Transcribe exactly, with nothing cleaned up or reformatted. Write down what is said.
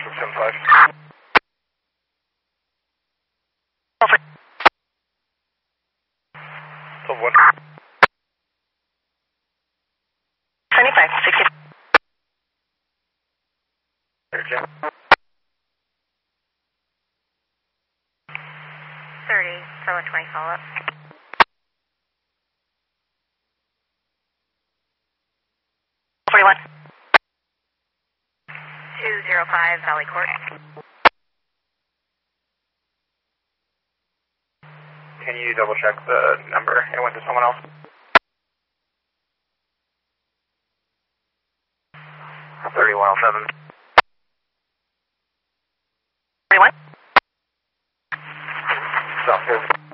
six seven five. twelve one. seventy-five, sixty. thirty, so a twenty follow-up. forty-one. two zero five, Valley Court. Can you double check the number? It went to someone else. thirty-one oh seven. forty-one. Sounds good.